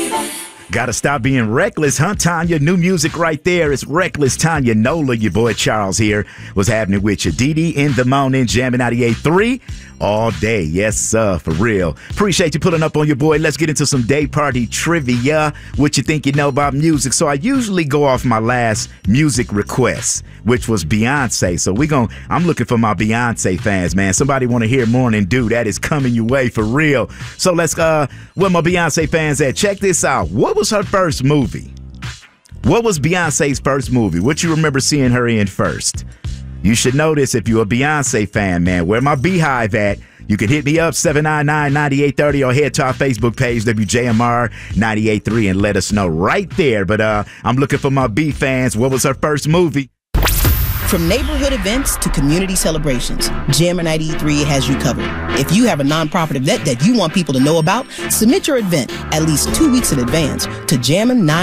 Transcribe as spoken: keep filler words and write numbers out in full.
Gotta stop being reckless, huh, Tanya? New music right there. It's Reckless Tanya Nola. Your boy Charles here. What's happening with you? D D in the morning, jamming ninety-eight point three all day. Yes, sir, for real. Appreciate you pulling up on your boy. Let's get into some day party trivia. What you think you know about music? So I usually go off my last music request, which was Beyonce. So we gon' I'm looking for my Beyonce fans, man. Somebody want to hear Morning Dew. That is coming your way for real. So let's, uh, where my Beyonce fans at? Check this out. What was her first movie? What was Beyonce's first movie? What you remember seeing her in first? You should know this if you're a Beyonce fan, man. Where my Beehive at? You can hit me up, seven nine nine, nine eight three zero, or head to our Facebook page, W J M R ninety-eight point three, and let us know right there. But uh, I'm looking for my B fans. What was her first movie? From neighborhood events to community celebrations, Jammer ninety-eight point three has you covered. If you have a nonprofit event that you want people to know about, submit your event at least two weeks in advance to Jammer nine.